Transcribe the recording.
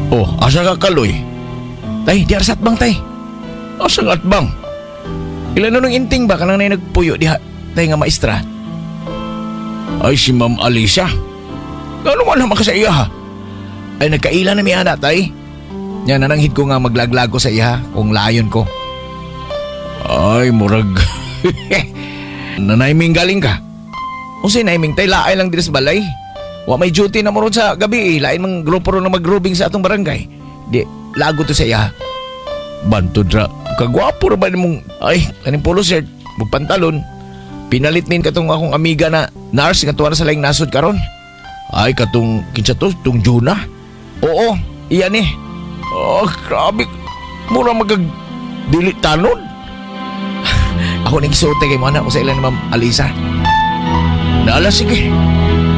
Oh, asa ka kaloy? Tay, di arsat bang tay? Asa nga atbang? Ilan nung inting ba kanang na nagpuyo diha tay nga maestra? Ay si Ma'am Alisa. Gano'n man naman ka sa iya ha? Ay nagkaila na mi ana tay. Nya nananghid ko nga maglaglag ko sa iya kung layon ko. Ay murag. Nanayming galing ka? Unsay nayming tay laay lang diri sa balay. Wa may duty na mo ron sa gabi lain mang grupo ron na mag-grouping sa atong barangay. Di lago to sa iya. Bantod ra. Kagwapo ra ba nimong. Ay, kaning polo shirt, pantalon. Pinalit min katong akong amiga na nurse nga tuwa na sa laing nasod karon. Ay katong kinsa to, tung Juna. Oo, iyan eh. Oh, grabe. Mura magag dili tanon. Ako nagsuote kay mo anak ko sa ilan ni Ma'am Alisa. Naala sige.